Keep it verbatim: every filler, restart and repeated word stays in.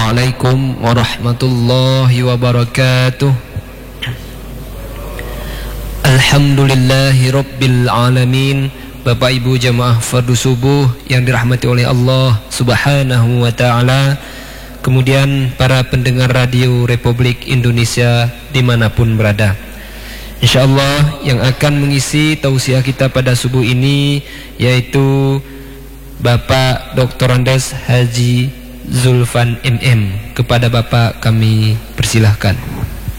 Assalamualaikum warahmatullahi wabarakatuh. Alhamdulillahi rabbil alamin. Bapak Ibu jamaah fardu subuh yang dirahmati oleh Allah subhanahu wa ta'ala, kemudian para pendengar radio Republik Indonesia dimanapun berada, InsyaAllah yang akan mengisi tausiah kita pada subuh ini yaitu Bapak Doktor Andes Haji Zulfan M M. Kepada Bapak kami persilahkan.